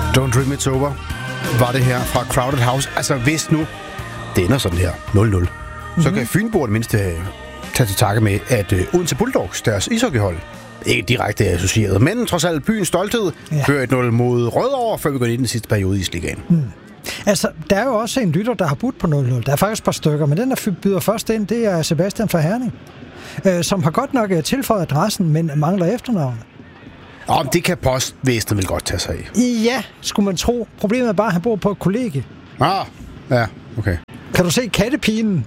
Don't Dream It's Over var det her fra Crowded House. Altså, hvis nu det ender sådan her, 0-0, så kan Fynbo det mindste tage til takke med, at Odense Bulldogs, deres ishockeyhold, ikke direkte associeret, men trods alt byens stolthed, fører 1-0 mod Rødovre, før vi går ind i den sidste periode i Isligaen. Altså, der er jo også en lytter, der har budt på 0-0. Der er faktisk et par stykker, men den, der byder først ind, det er Sebastian fra Herning, som har godt nok tilføjet adressen, men mangler efternavnet. Det kan postvæsenet vel godt tage sig af. Ja, skulle man tro. Problemet er bare, at han bor på et kollegie. Ja, okay. Kan du se kattepigen?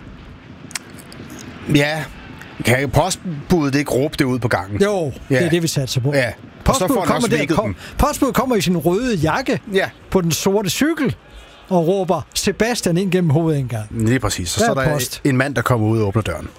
Ja, kan postbuddet ikke råbe det ud på gangen? Jo, det er det, vi satser på. Ja. Postbuddet kommer i sin røde jakke på den sorte cykel og råber Sebastian ind gennem hovedindgangen. Lige præcis. Så er der en mand, der kommer ud og åbner døren.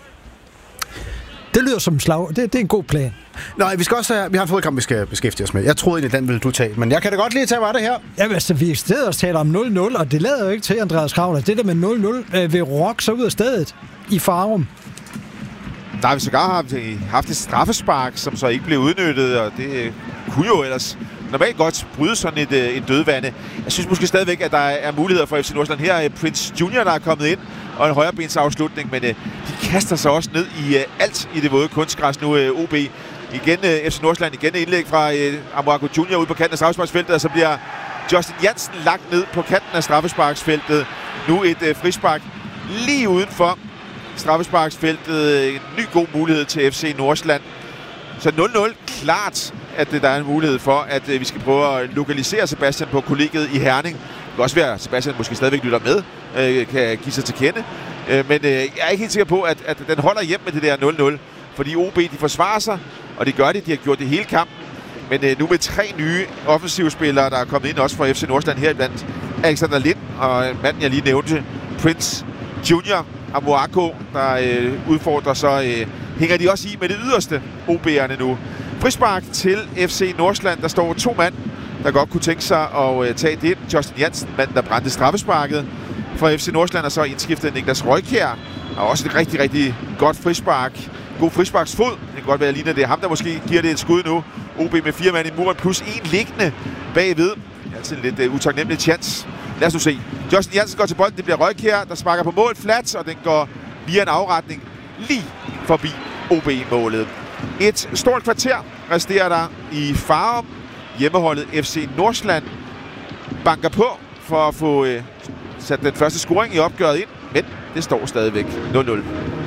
Det lyder som slag. Det er en god plan. Nej, vi har en fodkamp, vi skal beskæftige os med. Jeg troede egentlig, den ville du tage, men jeg kan da godt lige tage, hvad det her. Jamen, altså, vi er stedet og taler om 0-0, og det lader jo ikke til, Andreas Kravler. Det der med 0-0 vil rokke så ud af stedet i Farum. Der har vi sågar haft et straffespark, som så ikke blev udnyttet, og det kunne jo ellers normalt godt bryde sådan en dødvande. Jeg synes måske stadigvæk, at der er muligheder for FC Nordsjælland. Her er Prince Junior, der er kommet ind, og en højrebensafslutning, men de kaster sig også ned i alt i det våde kunstgræs nu, OB. Igen FC Nordsjælland, igen indlæg fra Amoako Junior ud på kanten af straffesparksfeltet, og så bliver Justin Jansen lagt ned på kanten af straffesparksfeltet. Nu et frispark lige udenfor straffesparksfeltet. En ny god mulighed til FC Nordsjælland. Så 0-0, klart, at der er en mulighed for, at vi skal prøve at lokalisere Sebastian på kollegiet i Herning. Det kan også være, at Sebastian måske stadigvæk lytter med, kan give sig til kende. Men jeg er ikke helt sikker på, at den holder hjem med det der 0-0. Fordi OB, de forsvarer sig, og det gør de. De har gjort det hele kampen. Men nu med 3 nye offensivspillere, der er kommet ind også fra FC Nordsjælland her iblandt. Alexander Lind og manden, jeg lige nævnte, Prince Junior, Amoako, der udfordrer, så hænger de også i med det yderste OB'erne nu. Frispark til FC Nordsjælland. Der står 2 mand, der godt kunne tænke sig at tage det. Justin Jansen, manden, der brændte straffesparket fra FC Nordsjælland, og så indskiftet Niklas Røykjær. Og også et rigtig, rigtig godt frispark. God frisparksfod. Det kan godt være lige, at det er ham, der måske giver det et skud nu. OB med 4 mand i muren, plus 1 liggende bagved. Altså en lidt utaknemmelig chance. Lad os nu se. Justin Jansen går til bolden. Det bliver Røykjær, der sparker på mål flat, og den går via en afretning lige forbi OB-målet. Et stort kvarter resterer der i Farum. Hjemmeholdet FC Nordsjælland banker på for at få sat den første scoring i opgøret ind, men det står stadigvæk 0-0.